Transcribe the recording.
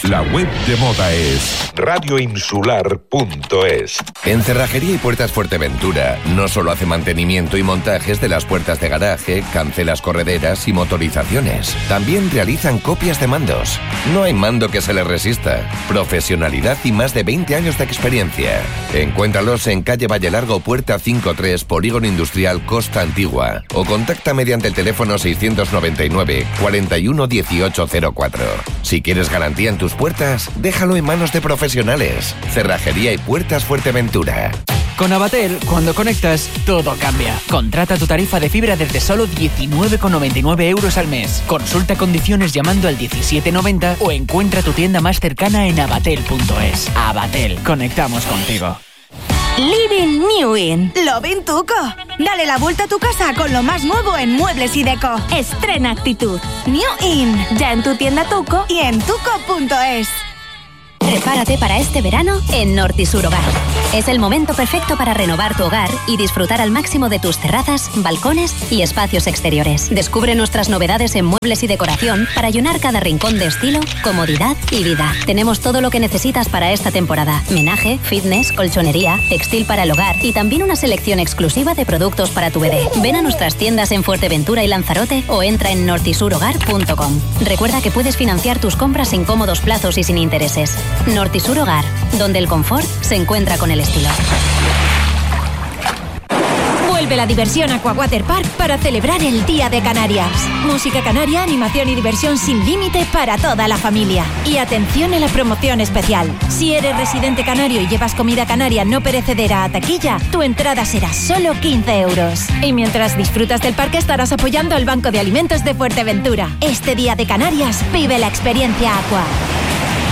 La web de moda es radioinsular.es. En Cerrajería y Puertas Fuerteventura no solo hace mantenimiento y montajes de las puertas de garaje, cancelas correderas y motorizaciones. También realizan copias de mandos. No hay mando que se les resista. Profesionalidad y más de 20 años de experiencia. Encuéntralos en calle Valle Largo, Puerta 53, Polígono Industrial Costa Antigua. O contacta mediante el teléfono 699 41 1804. Si quieres garantía en tus puertas, déjalo en manos de profesionales. Cerrajería y Puertas Fuerteventura. Con Abatel, cuando conectas, todo cambia. Contrata tu tarifa de fibra desde solo 19,99 € al mes. Consulta condiciones llamando al 1790 o encuentra tu tienda más cercana en abatel.es. Abatel, conectamos contigo. Living New In. Lovin Tuco. Dale la vuelta a tu casa con lo más nuevo en muebles y deco. Estrena actitud. New In. Ya en tu tienda Tuco y en tuco.es. Prepárate para este verano en Nortisur Hogar. Es el momento perfecto para renovar tu hogar y disfrutar al máximo de tus terrazas, balcones y espacios exteriores. Descubre nuestras novedades en muebles y decoración para llenar cada rincón de estilo, comodidad y vida. Tenemos todo lo que necesitas para esta temporada: menaje, fitness, colchonería, textil para el hogar y también una selección exclusiva de productos para tu bebé. Ven a nuestras tiendas en Fuerteventura y Lanzarote o entra en nortisurhogar.com. Recuerda que puedes financiar tus compras en cómodos plazos y sin intereses. Nortisur Hogar, donde el confort se encuentra con el estilo. Vuelve la diversión Aquawater Park para celebrar el Día de Canarias. Música canaria, animación y diversión sin límite para toda la familia. Y atención a la promoción especial. Si eres residente canario y llevas comida canaria no perecedera a taquilla, tu entrada será solo 15 €. Y mientras disfrutas del parque estarás apoyando el Banco de Alimentos de Fuerteventura. Este Día de Canarias vive la experiencia Aqua.